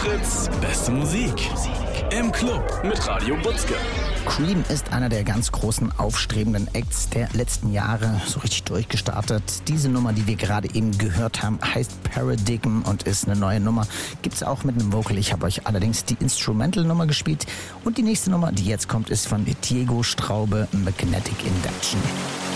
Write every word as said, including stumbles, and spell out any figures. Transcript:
Fritz, beste Musik. Im Club mit Radio Butzke. Cream ist einer der ganz großen aufstrebenden Acts der letzten Jahre, so richtig durchgestartet. Diese Nummer, die wir gerade eben gehört haben, heißt Paradigm und ist eine neue Nummer. Gibt's auch mit einem Vocal. Ich habe euch allerdings die Instrumental-Nummer gespielt. Und die nächste Nummer, die jetzt kommt, ist von Diego Straube, Magnetic Induction.